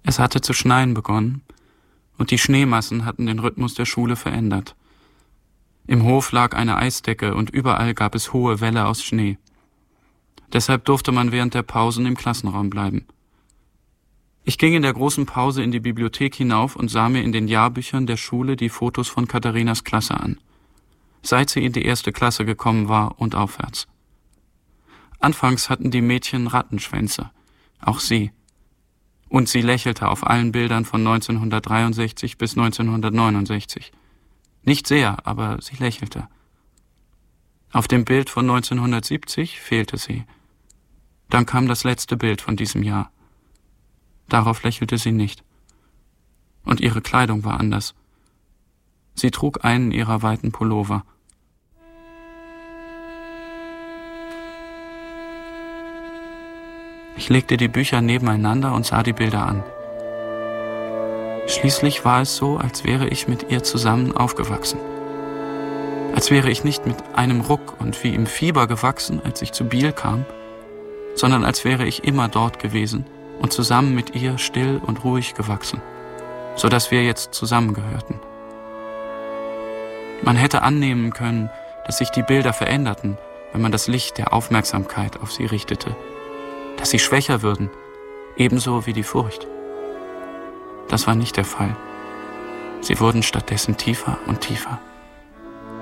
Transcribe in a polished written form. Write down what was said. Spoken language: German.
Es hatte zu schneien begonnen, und die Schneemassen hatten den Rhythmus der Schule verändert. Im Hof lag eine Eisdecke und überall gab es hohe Wälle aus Schnee. Deshalb durfte man während der Pausen im Klassenraum bleiben. Ich ging in der großen Pause in die Bibliothek hinauf und sah mir in den Jahrbüchern der Schule die Fotos von Katharinas Klasse an, seit sie in die 1. Klasse gekommen war und aufwärts. Anfangs hatten die Mädchen Rattenschwänze, auch sie. Und sie lächelte auf allen Bildern von 1963 bis 1969. Nicht sehr, aber sie lächelte. Auf dem Bild von 1970 fehlte sie. Dann kam das letzte Bild von diesem Jahr. Darauf lächelte sie nicht. Und ihre Kleidung war anders. Sie trug einen ihrer weiten Pullover. Ich legte die Bücher nebeneinander und sah die Bilder an. Schließlich war es so, als wäre ich mit ihr zusammen aufgewachsen. Als wäre ich nicht mit einem Ruck und wie im Fieber gewachsen, als ich zu Biel kam, sondern als wäre ich immer dort gewesen und zusammen mit ihr still und ruhig gewachsen, so dass wir jetzt zusammengehörten. Man hätte annehmen können, dass sich die Bilder veränderten, wenn man das Licht der Aufmerksamkeit auf sie richtete, dass sie schwächer würden, ebenso wie die Furcht. Das war nicht der Fall. Sie wurden stattdessen tiefer und tiefer.